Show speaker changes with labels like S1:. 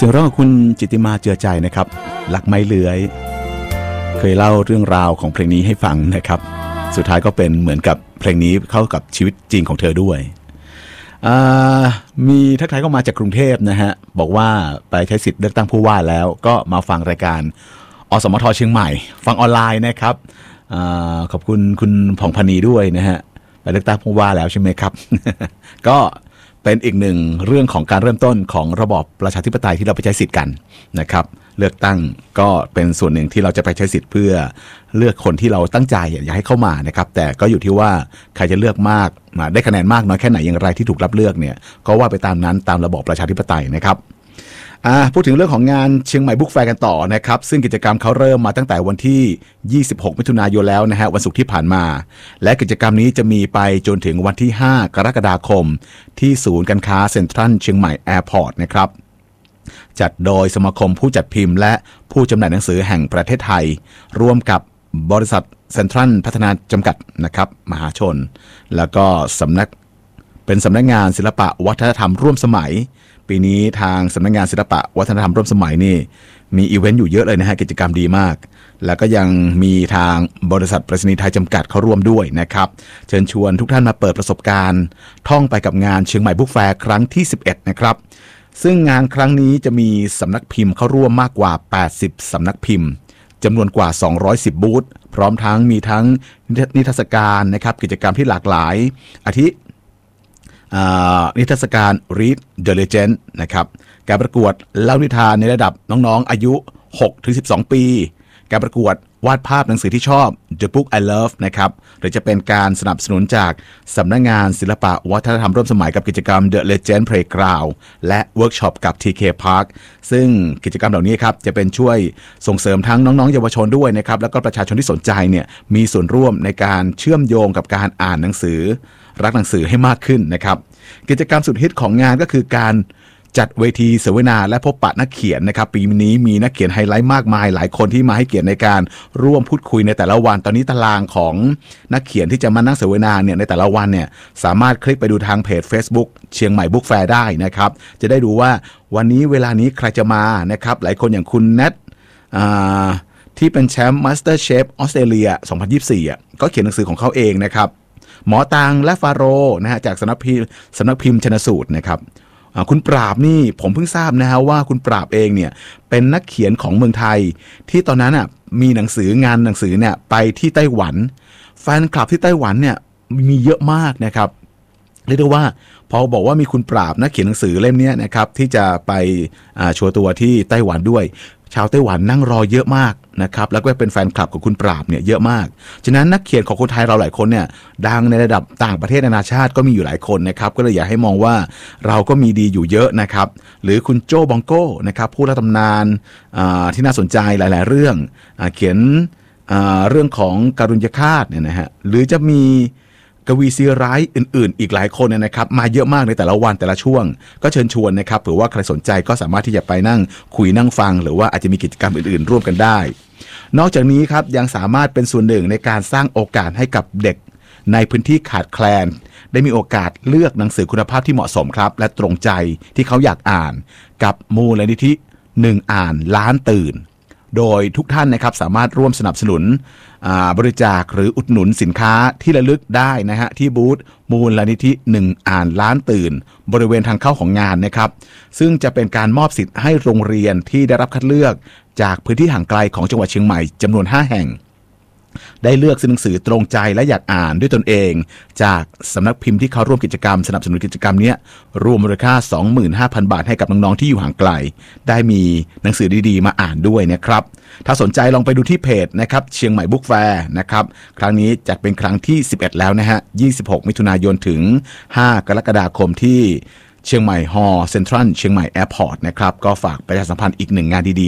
S1: สียงร้องของคุณจิตติมาเจือใจนะครับหลักไม้เลื้อยเคยเล่าเรื่องราวของเพลงนี้ให้ฟังนะครับสุดท้ายก็เป็นเหมือนกับเพลงนี้เข้ากับชีวิตจริงของเธอด้วยมีทักทายเข้ามาจากกรุงเทพนะฮะบอกว่าไปใช้สิทธิ์เลือกตั้งผู้ว่าแล้วก็มาฟังรายการอสมทเชียงใหม่ฟังออนไลน์นะครับขอบคุณคุณผ่องพนีด้วยนะฮะไปเลือกตั้งผู้ว่าแล้วใช่ไหมครับ ก็เป็นอีกหนึ่งเรื่องของการเริ่มต้นของระบอบประชาธิปไตยที่เราไปใช้สิทธิ์กันนะครับเลือกตั้งก็เป็นส่วนหนึ่งที่เราจะไปใช้สิทธิ์เพื่อเลือกคนที่เราตั้งใจอยากให้เข้ามานะครับแต่ก็อยู่ที่ว่าใครจะเลือกมากได้คะแนนมากน้อยแค่ไหนอย่างไรที่ถูกรับเลือกเนี่ยก็ว่าไปตามนั้นตามระบอบประชาธิปไตยนะครับพูดถึงเรื่องของงานเชียงใหม่บุ๊กแฟร์กันต่อนะครับซึ่งกิจกรรมเขาเริ่มมาตั้งแต่วันที่26มิถุนายนแล้วนะฮะวันศุกร์ที่ผ่านมาและกิจกรรมนี้จะมีไปจนถึงวันที่5กรกฎาคมที่ศูนย์การค้าเซ็นทรัลเชียงใหม่แอร์พอร์ตนะครับจัดโดยสมาคมผู้จัดพิมพ์และผู้จำหน่ายหนังสือแห่งประเทศไทยร่วมกับบริษัทเซ็นทรัลพัฒนาจำกัดนะครับมหาชนแล้วก็สำนักงานศิลปะวัฒนธรรมร่วมสมัยปีนี้ทางสำนักงานศิลปะวัฒนธรรมร่วมสมัยนี่มีอีเวนต์อยู่เยอะเลยนะฮะกิจกรรมดีมากแล้วก็ยังมีทางบริษัทไปรษณีย์ไทยจำกัดเข้าร่วมด้วยนะครับเชิญชวนทุกท่านมาเปิดประสบการณ์ท่องไปกับงานเชียงใหม่บุ๊กแฟร์ครั้งที่11นะครับซึ่งงานครั้งนี้จะมีสำนักพิมพ์เข้าร่วมมากกว่า80สำนักพิมพ์จำนวนกว่า210บูธพร้อมทั้งมีทั้งนิทรรศการนะครับกิจกรรมที่หลากหลายอาทินิทรรศการ Read the Legend นะครับการประกวดเล่านิทานในระดับน้องๆอายุ 6-12 ปีการประกวดวาดภาพหนังสือที่ชอบ The Book I Love นะครับหรือจะเป็นการสนับสนุนจากสำนักงานศิลปะวัฒนธรรมร่วมสมัยกับกิจกรรม The Legend Playground และเวิร์กช็อปกับ TK Park ซึ่งกิจกรรมเหล่านี้ครับจะเป็นช่วยส่งเสริมทั้งน้องๆเยาวชนด้วยนะครับแล้วก็ประชาชนที่สนใจเนี่ยมีส่วนร่วมในการเชื่อมโยงกับการอ่านหนังสือรักหนังสือให้มากขึ้นนะครับกิจกรรมสุดฮิตของงานก็คือการจัดเวทีเสวนาและพบปะนักเขียนนะครับปีนี้มีนักเขียนไฮไลท์มากมายหลายคนที่มาให้เกียรติในการร่วมพูดคุยในแต่ละวันตอนนี้ตารางของนักเขียนที่จะมานั่งเสวนาเนี่ยในแต่ละวันเนี่ยสามารถคลิกไปดูทางเพจ Facebook เชียงใหม่บุ๊กแฟร์ได้นะครับจะได้ดูว่าวันนี้เวลานี้ใครจะมานะครับหลายคนอย่างคุณแนทที่เป็นแชมป์มาสเตอร์เชฟออสเตรเลีย2024ก็เขียนหนังสือของเขาเองนะครับหมอตังและฟาโรนะฮะจากสำนักพิมพ์ชนสูตรนะครับคุณปราบนี่ผมเพิ่งทราบนะฮะว่าคุณปราบเองเนี่ยเป็นนักเขียนของเมืองไทยที่ตอนนั้นมีงานหนังสือเนี่ยไปที่ไต้หวันแฟนคลับที่ไต้หวันเนี่ยมีเยอะมากนะครับเรียกได้ว่าพอบอกว่ามีคุณปราบนักเขียนหนังสือเล่มนี้นะครับที่จะไปโชว์ตัวที่ไต้หวันด้วยชาวไต้หวันนั่งรอเยอะมากนะครับแล้วก็เป็นแฟนคลับของคุณปราบเนี่ยเยอะมากฉะนั้นนักเขียนของคนไทยเราหลายคนเนี่ยดังในระดับต่างประเทศนานาชาติก็มีอยู่หลายคนนะครับก็เลยอยากให้มองว่าเราก็มีดีอยู่เยอะนะครับหรือคุณโจบองโก้นะครับผู้รับตำนานที่น่าสนใจหลายๆเรื่องเขียนเรื่องของการุญยฆาตเนี่ยนะฮะหรือจะมีกวีซีร้ายอื่นๆอีกหลายคนนะครับมาเยอะมากในแต่ละวันแต่ละช่วงก็เชิญชวนนะครับเผื่อว่าใครสนใจก็สามารถที่จะไปนั่งคุยนั่งฟังหรือว่าอาจจะมีกิจกรรมอื่นๆร่วมกันได้นอกจากนี้ครับยังสามารถเป็นส่วนหนึ่งในการสร้างโอกาสให้กับเด็กในพื้นที่ขาดแคลนได้มีโอกาสเลือกหนังสือคุณภาพที่เหมาะสมครับและตรงใจที่เขาอยากอ่านกับมูลนิธิ1อ่านล้านตื่นโดยทุกท่านนะครับสามารถร่วมสนับสนุนบริจาคหรืออุดหนุนสินค้าที่ระลึกได้นะฮะที่บูธมูลนิธิ1อ่านล้านตื่นบริเวณทางเข้าของงานนะครับซึ่งจะเป็นการมอบสิทธิ์ให้โรงเรียนที่ได้รับคัดเลือกจากพื้นที่ห่างไกลของจังหวัดเชียงใหม่จำนวน5แห่งได้เลือกซื้อหนังสือตรงใจและอยากอ่านด้วยตนเองจากสำนักพิมพ์ที่เขาร่วมกิจกรรมสนับสนุนกิจกรรมนี้รวมมูลค่า 25,000 บาทให้กับน้องๆที่อยู่ห่างไกลได้มีหนังสือดีๆมาอ่านด้วยนะครับถ้าสนใจลองไปดูที่เพจนะครับเชียงใหม่บุ๊กแฟร์นะครับครั้งนี้จัดเป็นครั้งที่11แล้วนะฮะ26มิถุนายนถึง5กรกฎาคมที่เชียงใหม่ฮอลล์เซ็นทรัลเชียงใหม่แอร์พอร์ตนะครับก็ฝากประชาสัมพันธ์อีกหนึ่งงานดีๆ